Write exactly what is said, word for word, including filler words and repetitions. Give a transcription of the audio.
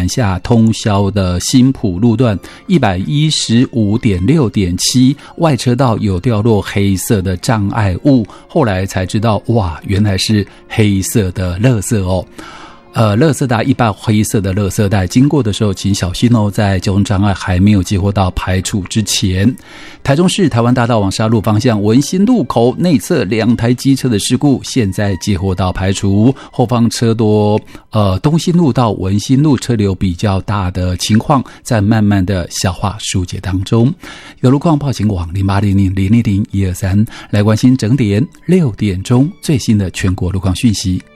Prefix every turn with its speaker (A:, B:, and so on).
A: 南下通霄的新埔路段 一百一十五点六点七 外车道有掉落黑色的障碍物，后来才知道哇，原来是黑色的垃圾哦。呃，垃圾袋一般黑色的垃圾袋经过的时候请小心哦，在交通障碍还没有接获到排除之前。台中市台湾大道往沙鹿方向文心路口内侧两台机车的事故现在接获到排除，后方车多，呃，东兴路到文心路车流比较大的情况在慢慢的消化疏解当中。有路况报警网零八零零零零零一二三来关心整点六点钟最新的全国路况讯息。